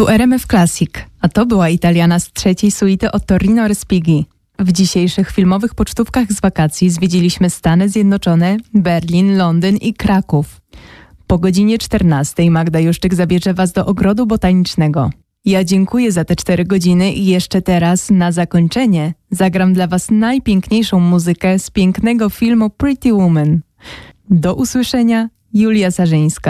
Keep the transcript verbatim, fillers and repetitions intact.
Tu R M F Classic, a to była Italiana z trzeciej suity od Torino Respighi. W dzisiejszych filmowych pocztówkach z wakacji zwiedziliśmy Stany Zjednoczone, Berlin, Londyn i Kraków. Po godzinie czternastej Magda Juszczyk zabierze Was do Ogrodu Botanicznego. Ja dziękuję za te cztery godziny i jeszcze teraz, na zakończenie, zagram dla Was najpiękniejszą muzykę z pięknego filmu Pretty Woman. Do usłyszenia, Julia Sarzyńska.